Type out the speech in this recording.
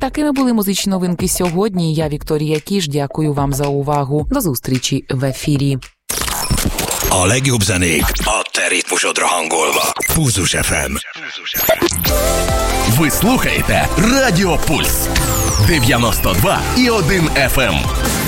Такими були музичні новинки сьогодні. Я, Вікторія Кіш, дякую вам за увагу. До зустрічі в ефірі. A legjobb zenék a te ritmusodra hangolva. Pulzus FM. Ви слухаєте Радіо Пульс 92,1 FM.